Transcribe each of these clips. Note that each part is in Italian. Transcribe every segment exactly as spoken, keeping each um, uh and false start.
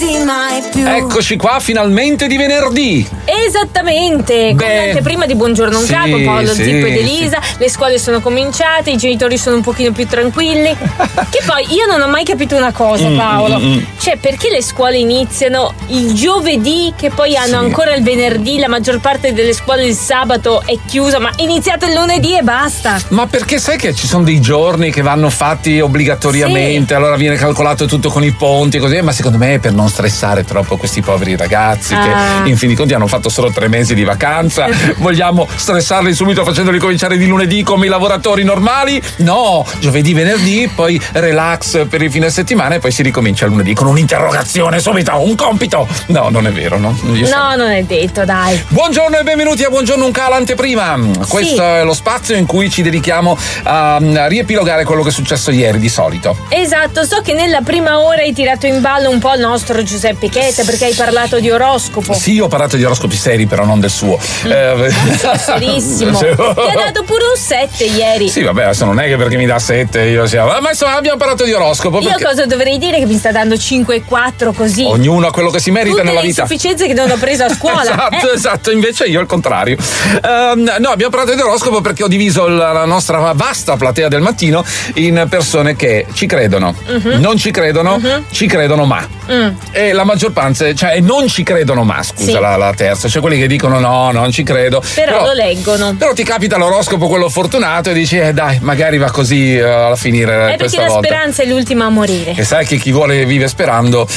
perderti mai più. Eccoci qua finalmente di venerdì. Esattamente, con Beh, l'anteprima di Buongiorno un sì, capo, Paolo sì, Zippo ed Elisa, sì. le scuole sono cominciate, i genitori sono un pochino più tranquilli. Che poi io non ho mai capito una cosa, Paolo, mm, mm. cioè perché le scuole iniziano il giovedì che poi hanno Sì. ancora il venerdì, la maggior parte delle scuole il sabato è chiusa, ma è iniziato il lunedì e basta. Ma perché sai che ci sono dei giorni che vanno fatti obbligatoriamente, Sì. allora viene calcolato tutto con i ponti così, ma secondo me è per non stressare troppo questi poveri ragazzi Ah. che in fin dei conti hanno fatto solo tre mesi di vacanza. Vogliamo stressarli subito facendoli cominciare di lunedì come i lavoratori normali? No, giovedì, venerdì, poi relax per il fine settimana e poi si ricomincia lunedì con un'interrogazione subito, un compito. No, non è vero, no? Io so- No, non è detto, dai. Buongiorno e benvenuti a Buongiorno un Cala Anteprima. Questo Sì. è lo spazio in cui ci dedichiamo a, a riepilogare quello che è successo ieri di solito. Esatto, so che nella prima ora hai tirato in ballo un po' il nostro Giuseppe Chetta perché hai parlato di oroscopo. Sì, ho parlato di oroscopi seri, però non del suo. Eh, Serissimo. sì. Ti ha dato pure un sette ieri. Sì, vabbè, adesso non è che perché mi dà sette io sia. Ma insomma abbiamo parlato di oroscopo. Io Perché cosa dovrei dire che mi sta dando cinque e quattro così? ognuno ha quello che si merita Tutte nella le vita. insufficienze che non ho preso a scuola. Esatto, eh? esatto, invece io al contrario. Ehm, no, abbiamo parlato di oroscopo perché ho diviso la, la nostra vasta platea del mattino in persone che ci credono, Mhm. non ci credono, ci credono ma. Mm. E la maggior parte, cioè non ci credono ma, scusa, Sì. la, la terza, cioè quelli che dicono no, non ci credo. Però, lo leggono. Però ti capita l'oroscopo quello fortunato e dici eh dai, magari va così eh, a finire È perché questa la volta. speranza è l'ultima a morire. E sai che chi vuole vive sperando.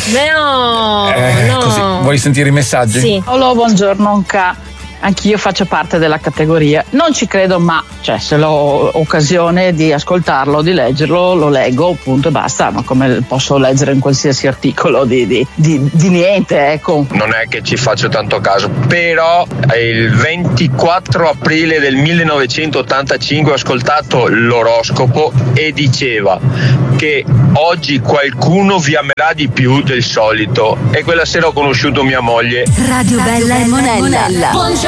No, Eh, no. così. Vuoi sentire i messaggi? Sì. Allora, buongiorno Anca. Anch'io faccio parte della categoria. Non ci credo, ma cioè, se ho occasione di ascoltarlo, di leggerlo, lo leggo, punto e basta. Ma come posso leggere in qualsiasi articolo di, di, di, di niente, ecco. Non è che ci faccio tanto caso, però il ventiquattro aprile del millenovecentottantacinque ho ascoltato l'oroscopo e diceva che oggi qualcuno vi amerà di più del solito, e quella sera ho conosciuto mia moglie. Radio Bella e Monella.